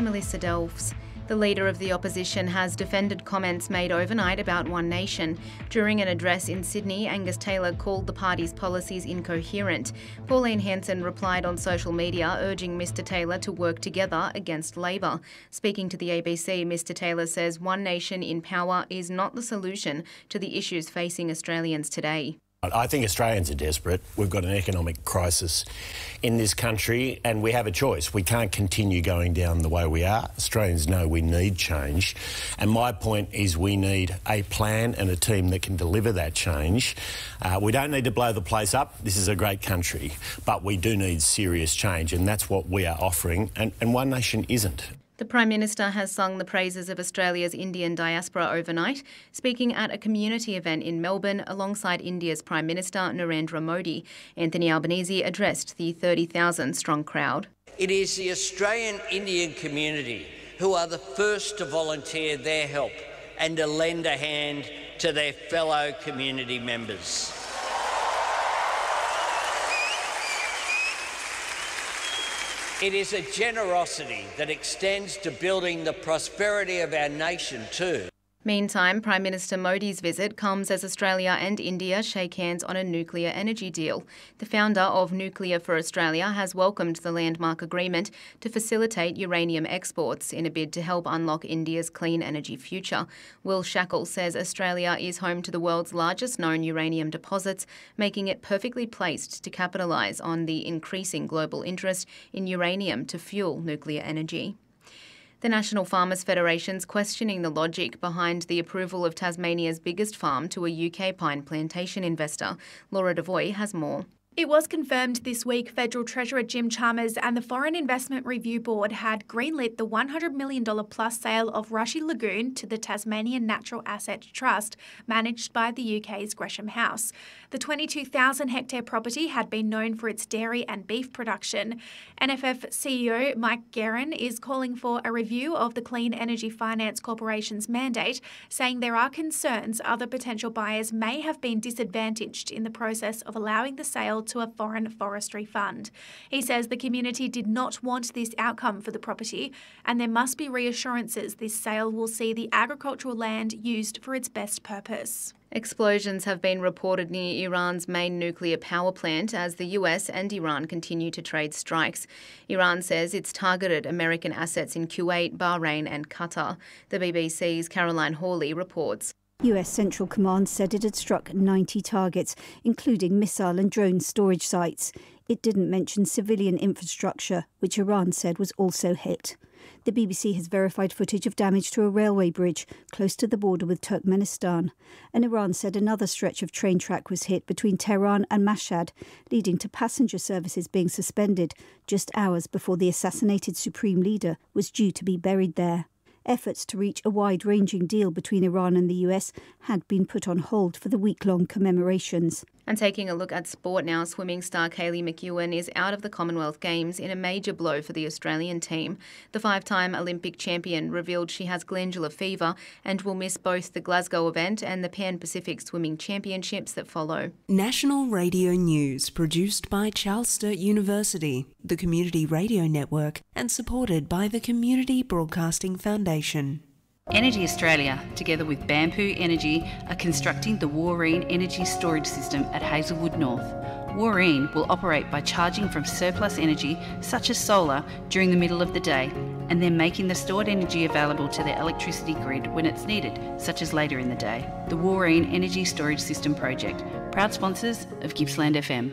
Melissa Delves. The leader of the opposition has defended comments made overnight about One Nation. During an address in Sydney, Angus Taylor called the party's policies incoherent. Pauline Hanson replied on social media, urging Mr Taylor to work together against Labor. Speaking to the ABC, Mr Taylor says One Nation in power is not the solution to the issues facing Australians today. I think Australians are desperate. We've got an economic crisis in this country and we have a choice. We can't continue going down the way we are. Australians know we need change. And my point is we need a plan and a team that can deliver that change. We don't need to blow the place up. This is a great country. But we do need serious change and that's what we are offering. And One Nation isn't. The Prime Minister has sung the praises of Australia's Indian diaspora overnight, speaking at a community event in Melbourne alongside India's Prime Minister Narendra Modi. Anthony Albanese addressed the 30,000-strong crowd. It is the Australian Indian community who are the first to volunteer their help and to lend a hand to their fellow community members. It is a generosity that extends to building the prosperity of our nation too. Meantime, Prime Minister Modi's visit comes as Australia and India shake hands on a nuclear energy deal. The founder of Nuclear for Australia has welcomed the landmark agreement to facilitate uranium exports in a bid to help unlock India's clean energy future. Will Shackle says Australia is home to the world's largest known uranium deposits, making it perfectly placed to capitalise on the increasing global interest in uranium to fuel nuclear energy. The National Farmers Federation's questioning the logic behind the approval of Tasmania's biggest farm to a UK pine plantation investor. Laura Devoy has more. It was confirmed this week Federal Treasurer Jim Chalmers and the Foreign Investment Review Board had greenlit the $100 million plus sale of Rushy Lagoon to the Tasmanian Natural Asset Trust, managed by the UK's Gresham House. The 22,000-hectare property had been known for its dairy and beef production. NFF CEO Mike Guerin is calling for a review of the Clean Energy Finance Corporation's mandate, saying there are concerns other potential buyers may have been disadvantaged in the process of allowing the sale to a foreign forestry fund. He says the community did not want this outcome for the property, and there must be reassurances this sale will see the agricultural land used for its best purpose. Explosions have been reported near Iran's main nuclear power plant as the US and Iran continue to trade strikes. Iran says it's targeted American assets in Kuwait, Bahrain and Qatar. The BBC's Caroline Hawley reports. US Central Command said it had struck 90 targets, including missile and drone storage sites. It didn't mention civilian infrastructure, which Iran said was also hit. The BBC has verified footage of damage to a railway bridge close to the border with Turkmenistan. And Iran said another stretch of train track was hit between Tehran and Mashhad, leading to passenger services being suspended just hours before the assassinated supreme leader was due to be buried there. Efforts to reach a wide-ranging deal between Iran and the US had been put on hold for the week-long commemorations. And taking a look at sport now, swimming star Kaylee McEwen is out of the Commonwealth Games in a major blow for the Australian team. The five-time Olympic champion revealed she has glandular fever and will miss both the Glasgow event and the Pan-Pacific Swimming Championships that follow. National Radio News, produced by Charles Sturt University, the Community Radio Network, and supported by the Community Broadcasting Foundation. Energy Australia, together with Bamboo Energy, are constructing the Wooreen Energy Storage System at Hazelwood North. Wooreen will operate by charging from surplus energy, such as solar, during the middle of the day, and then making the stored energy available to their electricity grid when it's needed, such as later in the day. The Wooreen Energy Storage System project, proud sponsors of Gippsland FM.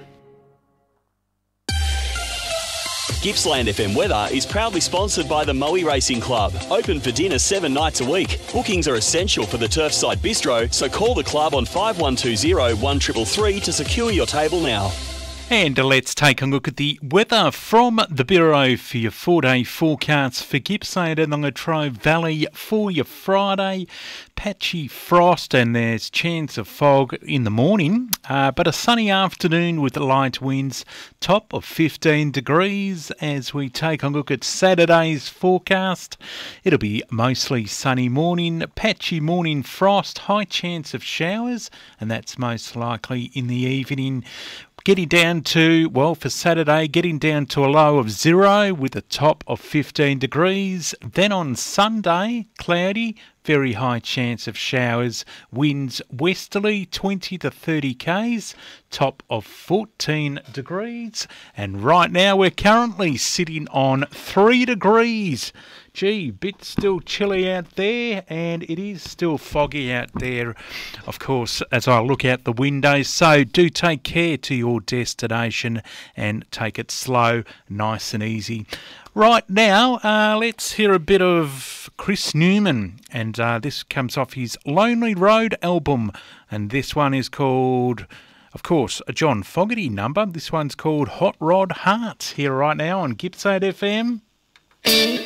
Gippsland FM Weather is proudly sponsored by the Moe Racing Club. Open for dinner 7 nights a week. Bookings are essential for the Turfside Bistro, so call the club on 5120 1333 to secure your table now. And let's take a look at the weather from the Bureau for your 4-day forecast for Gippsland and the Latrobe Valley for your Friday. Patchy frost and there's chance of fog in the morning, but a sunny afternoon with light winds, top of 15 degrees. As we take a look at Saturday's forecast, it'll be mostly sunny morning, patchy morning frost, high chance of showers, and that's most likely in the evening. getting down to, well, for Saturday, getting down to a low of 0 with a top of 15 degrees. Then on Sunday, cloudy, very high chance of showers, winds westerly 20 to 30 k's, top of 14 degrees. And right now we're currently sitting on 3 degrees. Gee, bit still chilly out there, and it is still foggy out there, of course, as I look out the window. So do take care to your destination and take it slow, nice and easy. Right now, let's hear a bit of Chris Newman, and this comes off his Lonely Road album, and this one is called, of course, a John Fogerty number. This one's called Hot Rod Hearts, here right now on Gippsland FM.